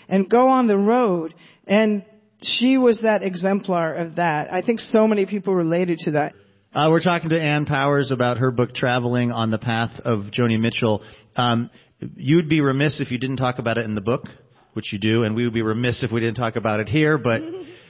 and go on the road. And she was that exemplar of that. I think so many people related to that. We're talking to Ann Powers about her book, Traveling on the Path of Joni Mitchell. You'd be remiss if you didn't talk about it in the book, which you do, and we would be remiss if we didn't talk about it here, but...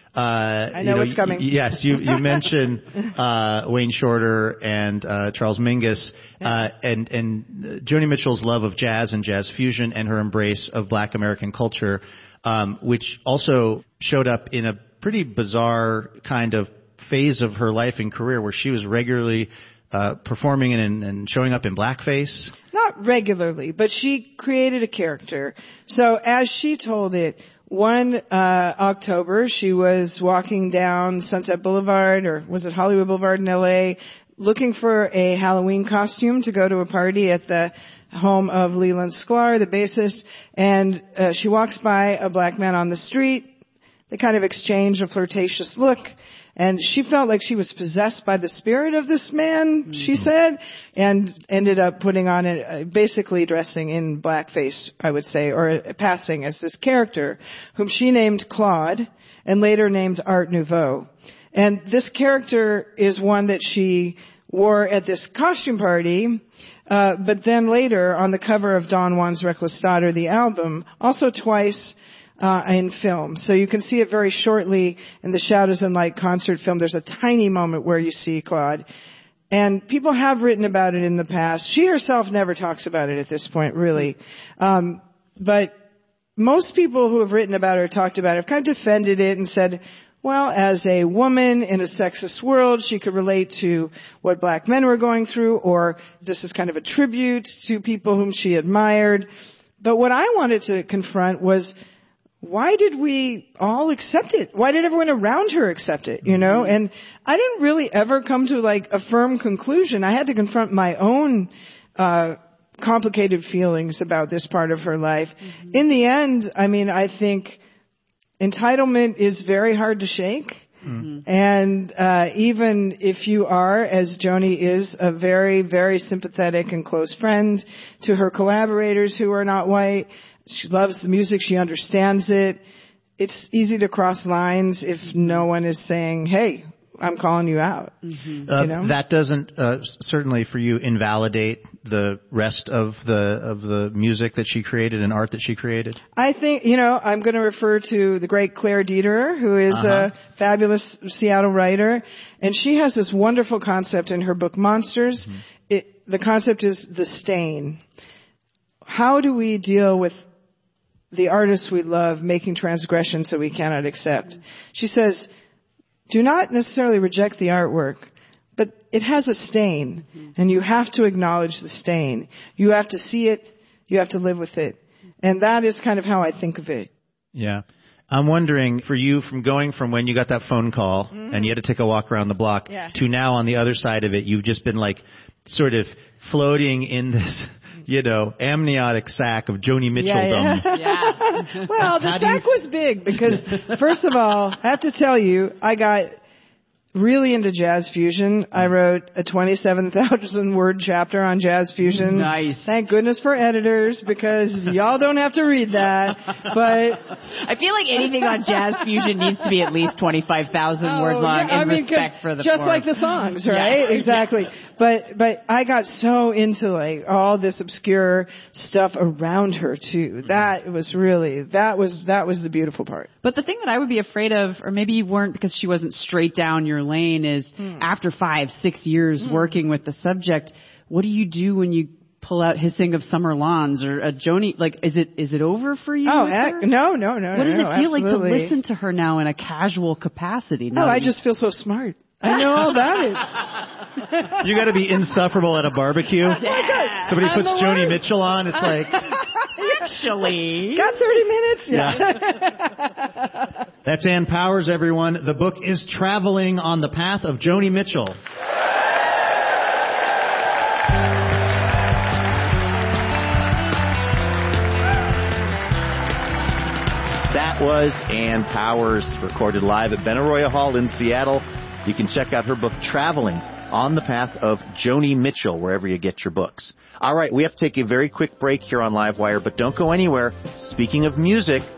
I know what's coming. Yes, you mentioned Wayne Shorter and Charles Mingus, and Joni Mitchell's love of jazz and jazz fusion and her embrace of Black American culture, which also showed up in a pretty bizarre kind of phase of her life and career where she was regularly performing and showing up in blackface. Not regularly, but she created a character. So as she told it, one October, she was walking down Sunset Boulevard, or was it Hollywood Boulevard in L.A., looking for a Halloween costume to go to a party at the home of Leland Sklar, the bassist, and she walks by a black man on the street. They kind of exchange a flirtatious look. And she felt like she was possessed by the spirit of this man, she said, and ended up putting on it, basically dressing in blackface, I would say, or passing as this character, whom she named Claude, and later named Art Nouveau. And this character is one that she wore at this costume party, but then later on the cover of Don Juan's Reckless Daughter, the album, also twice in film. So you can see it very shortly in the Shadows and Light concert film. There's a tiny moment where you see Claude. And people have written about it in the past. She herself never talks about it at this point, really. But most people who have written about it or talked about it have kind of defended it and said, well, as a woman in a sexist world, she could relate to what black men were going through, or this is kind of a tribute to people whom she admired. But what I wanted to confront was, why did we all accept it? Why did everyone around her accept it, you know? And I didn't really ever come to like a firm conclusion. I had to confront my own complicated feelings about this part of her life. In the end, I mean, I think entitlement is very hard to shake. And even if you are, as Joni is, a very, very sympathetic and close friend to her collaborators who are not white, she loves the music. She understands it. It's easy to cross lines if no one is saying, hey, I'm calling you out. You know? That doesn't certainly for you invalidate the rest of the music that she created and art that she created? I think, you know, I'm going to refer to the great Claire Dederer, who is a fabulous Seattle writer. And she has this wonderful concept in her book, Monsters. The concept is the stain. How do we deal with the artists we love making transgressions that we cannot accept? She says, do not necessarily reject the artwork, but it has a stain, and you have to acknowledge the stain. You have to see it. You have to live with it. And that is kind of how I think of it. Yeah. I'm wondering, for you, from going from when you got that phone call and you had to take a walk around the block to now on the other side of it, you've just been like sort of floating in this, you know, amniotic sac of Joni Mitchelldom. Well, the sack was big because, first of all, I have to tell you, I got really into jazz fusion. I wrote a 27,000-word chapter on jazz fusion. Nice. Thank goodness for editors, because y'all don't have to read that. But I feel like anything on jazz fusion needs to be at least 25,000 words long in respect for the just form. like the songs, right? Yeah. Exactly. But I got so into like all this obscure stuff around her too. That was really that was the beautiful part. But the thing that I would be afraid of, or maybe you weren't because she wasn't straight down your lane, is after 5-6 years working with the subject, what do you do when you pull out Hissing of Summer Lawns or a Joni? Like, is it over for you? Oh, What no. does it feel like to Absolutely. listen to her now in a casual capacity? Oh, I just feel so smart. I know all about it. You got to be insufferable at a barbecue. Somebody puts Joni Mitchell on. It's like, actually got 30 minutes. Yeah. That's Ann Powers, everyone. The book is Traveling on the Path of Joni Mitchell. That was Ann Powers, recorded live at Benaroya Hall in Seattle. You can check out her book, Traveling on the Path of Joni Mitchell, wherever you get your books. All right, we have to take a very quick break here on Livewire, but don't go anywhere. Speaking of music,